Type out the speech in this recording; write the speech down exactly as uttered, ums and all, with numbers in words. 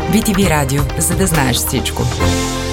би ти ви Радио, за да знаеш всичко.